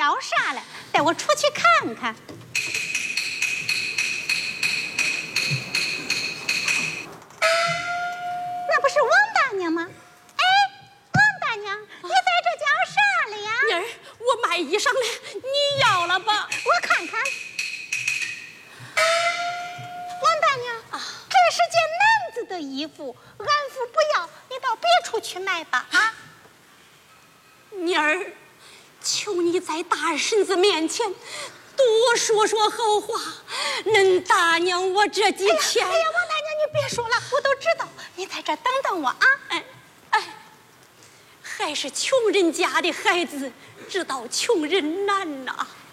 叫啥了？带我出去看看。那不是王大娘吗？哎，王大娘，你在这叫啥了呀？ 妮儿，我买衣裳了，你要了吧？ 我看看。王大娘啊，这是件男子的衣服，俺夫不要，你到别处去买吧。啊， 妮儿，求你在大婶子面前多说说好话，恁大娘我这几天。 哎呀，王大娘，你别说了，我都知道。你在这等等我啊！ 哎，还是穷人家的孩子，知道穷人难呐。